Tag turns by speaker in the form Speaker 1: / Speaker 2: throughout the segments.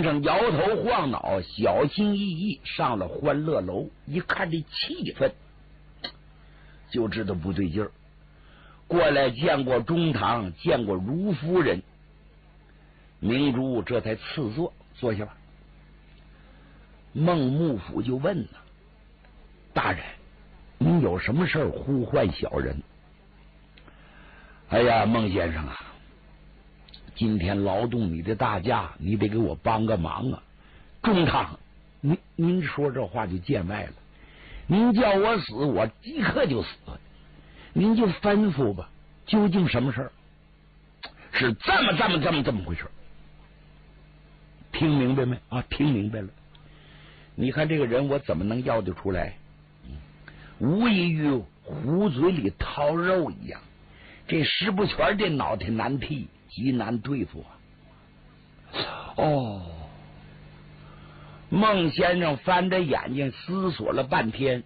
Speaker 1: 生摇头晃脑，小心翼翼上了欢乐楼，一看这气氛，就知道不对劲儿。过来见过中堂，见过如夫人，明珠这才赐座，坐下吧。孟幕府就问了：“大人，您有什么事儿呼唤小人？”哎呀，孟先生啊，今天劳动你的大驾，你得给我帮个忙啊！中堂，您说这话就见外了。您叫我死，我即刻就死。您就吩咐吧，究竟什么事儿？是这么回事？听明白没？啊，听明白了。你看这个人，我怎么能要得出来？无异于虎嘴里掏肉一样。这石不全这脑袋难替，极难对付啊！哦，孟先生翻着眼睛思索了半天。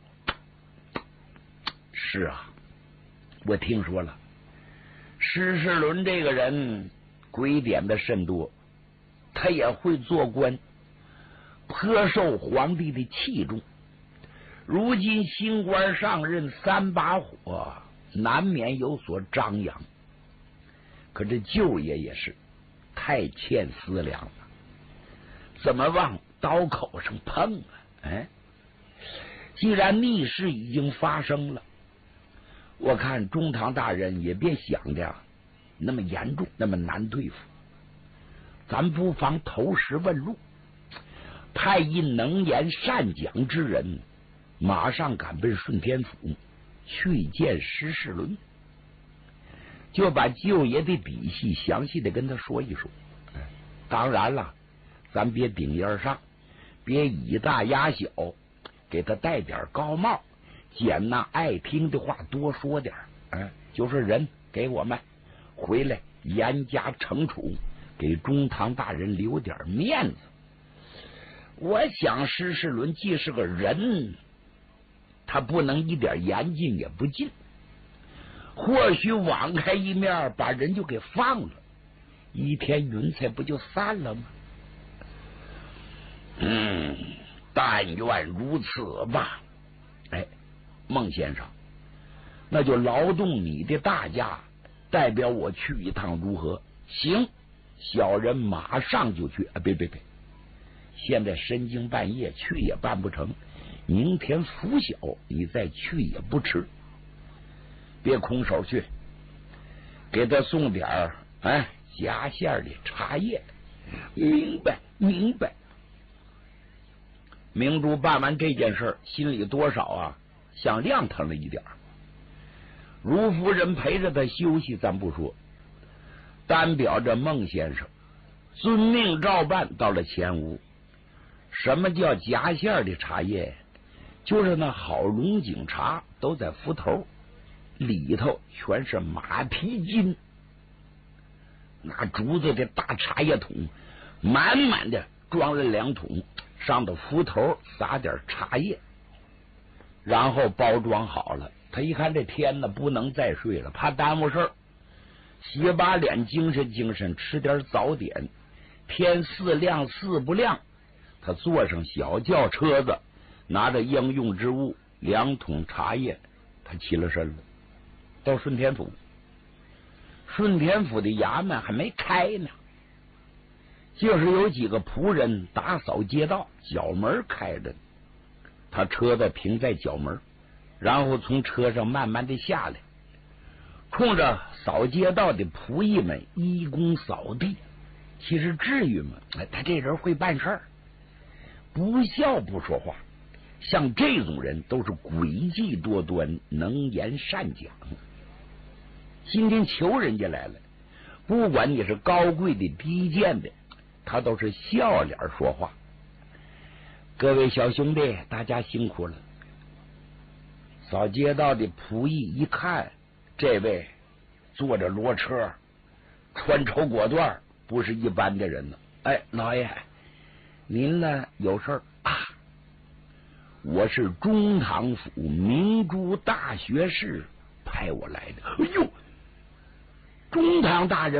Speaker 1: 是啊，我听说了，施世伦这个人鬼点的甚多，他也会做官，颇受皇帝的器重。如今新官上任3把火，难免有所张扬。可这舅爷也是太欠思量了，怎么往刀口上碰啊？既然逆事已经发生了，我看中堂大人也别想的那么严重，那么难对付。咱不妨投石问路，派一能言善讲之人，马上赶奔顺天府去见施世伦，就把舅爷的底细详细的跟他说一说。当然了，咱别顶烟上，别以大压小，给他戴点高帽，捡那爱听的话多说点。就是人给我们回来严加惩处，给中堂大人留点面子。我想施世伦既是个人，他不能一点严禁也不禁，或许网开一面，把人就给放了，一天云彩不就散了吗？但愿如此吧。孟先生，那就劳动你的大驾，代表我去一趟如何？行，小人马上就去。别，现在深更半夜去也办不成，明天拂晓你再去也不迟。别空手去，给他送点夹馅的茶叶。明白。明珠办完这件事，心里多少像亮堂了一点。如夫人陪着他休息咱不说，单表着孟先生遵命照办到了前屋。什么叫夹馅的茶叶？就是那好龙井茶都在浮头，里头全是马蹄金，拿竹子的大茶叶桶满满的装了2桶，上头浮头撒点茶叶，然后包装好了。他一看这天呢不能再睡了，怕耽误事儿，洗把脸精神，吃点早点。天4亮4不亮，他坐上小轿车子，拿着应用之物2桶茶叶，他起了身了，到顺天府。顺天府的衙门还没开呢，就是有几个仆人打扫街道，角门开着，他车子停在角门，然后从车上慢慢的下来，冲着扫街道的仆役们一躬扫地。其实至于吗？他这人会办事儿，不笑不说话，像这种人都是诡计多端，能言善讲。今天求人家来了，不管你是高贵的低贱的，他都是笑脸说话。各位小兄弟，大家辛苦了。扫街道的仆役一看，这位坐着骡车，穿绸裹缎，不是一般的人呢。老爷，您呢有事儿啊？我是中堂府明珠大学士派我来的。中堂大人